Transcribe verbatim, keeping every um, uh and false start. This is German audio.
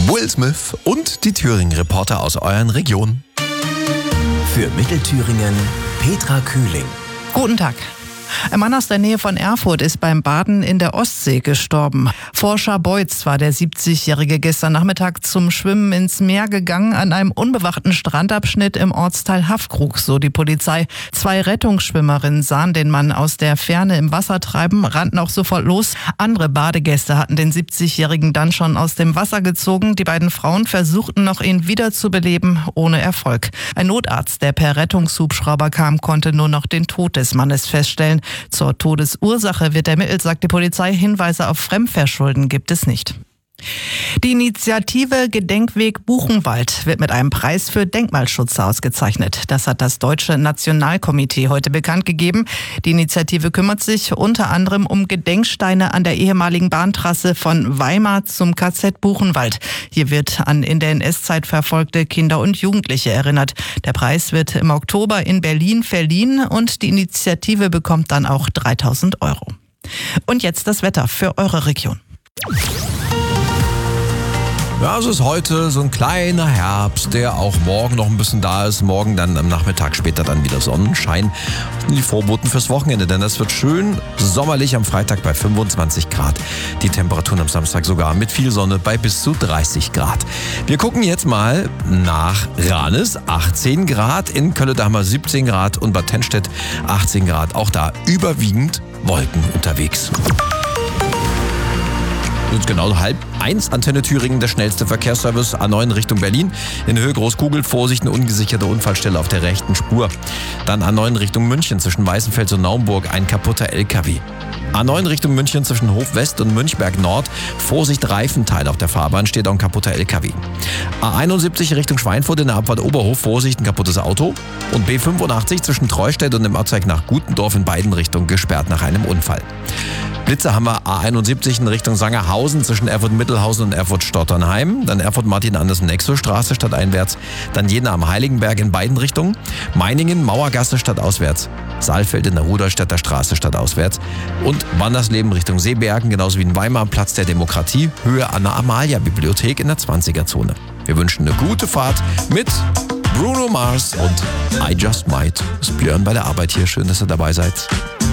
Will Smith und die Thüringen-Reporter aus euren Regionen. Für Mittelthüringen Petra Kühling. Guten Tag. Ein Mann aus der Nähe von Erfurt ist beim Baden in der Ostsee gestorben. Vor Scharbeutz war der siebzigjährige gestern Nachmittag zum Schwimmen ins Meer gegangen, an einem unbewachten Strandabschnitt im Ortsteil Haffkrug, so die Polizei. Zwei Rettungsschwimmerinnen sahen den Mann aus der Ferne im Wasser treiben, rannten auch sofort los. Andere Badegäste hatten den siebzigjährigen dann schon aus dem Wasser gezogen. Die beiden Frauen versuchten noch, ihn wiederzubeleben, ohne Erfolg. Ein Notarzt, der per Rettungshubschrauber kam, konnte nur noch den Tod des Mannes feststellen. Zur Todesursache wird ermittelt, sagt die Polizei. Hinweise auf Fremdverschulden gibt es nicht. Die Initiative Gedenkweg Buchenwald wird mit einem Preis für Denkmalschutz ausgezeichnet. Das hat das Deutsche Nationalkomitee heute bekannt gegeben. Die Initiative kümmert sich unter anderem um Gedenksteine an der ehemaligen Bahntrasse von Weimar zum K Z Buchenwald. Hier wird an in der N S-Zeit verfolgte Kinder und Jugendliche erinnert. Der Preis wird im Oktober in Berlin verliehen und die Initiative bekommt dann auch dreitausend Euro. Und jetzt das Wetter für eure Region. Ja, es ist heute so ein kleiner Herbst, der auch morgen noch ein bisschen da ist. Morgen dann am Nachmittag später dann wieder Sonnenschein. Die Vorboten fürs Wochenende, denn es wird schön sommerlich am Freitag bei fünfundzwanzig Grad. Die Temperaturen am Samstag sogar mit viel Sonne bei bis zu dreißig Grad. Wir gucken jetzt mal nach Ranis, achtzehn Grad. In Kölle da haben wir siebzehn Grad und Bad Tennstedt achtzehn Grad. Auch da überwiegend Wolken unterwegs. Jetzt genau halb eins, Antenne Thüringen, der schnellste Verkehrsservice, A neun Richtung Berlin. In Höhe Großkugel, Vorsicht, eine ungesicherte Unfallstelle auf der rechten Spur. Dann A neun Richtung München, zwischen Weißenfels und Naumburg, ein kaputter L K W. A neun Richtung München, zwischen Hof West und Münchberg Nord, Vorsicht, Reifenteil auf der Fahrbahn, steht auch ein kaputter L K W. A einundsiebzig Richtung Schweinfurt in der Abfahrt Oberhof, Vorsicht, ein kaputtes Auto. Und B fünfundachtzig zwischen Treustedt und dem Ortsteil nach Gutendorf in beiden Richtungen gesperrt nach einem Unfall. Blitze haben wir A einundsiebzig in Richtung Sangerhausen zwischen Erfurt-Mittelhausen und Erfurt-Stotternheim. Dann Erfurt-Martin-Andersen-Nexo-Straße stadteinwärts. Dann Jena am Heiligenberg in beiden Richtungen. Meiningen, Mauergasse stadtauswärts. Saalfeld in der Rudolstädter Straße stadtauswärts. Und Wandersleben Richtung Seebergen, genauso wie in Weimar, Platz der Demokratie, Höhe Anna-Amalia-Bibliothek in der zwanziger-Zone. Wir wünschen eine gute Fahrt mit Bruno Mars und I Just Might. Das ist Björn bei der Arbeit hier. Schön, dass ihr dabei seid.